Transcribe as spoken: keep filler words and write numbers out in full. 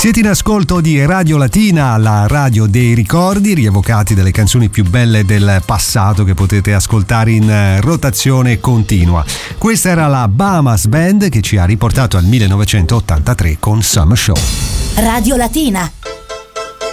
Siete in ascolto di Radio Latina, la radio dei ricordi, rievocati delle canzoni più belle del passato che potete ascoltare in rotazione continua. Questa era la Bahamas Band che ci ha riportato al millenovecentottantatré con Summer Show. Radio Latina.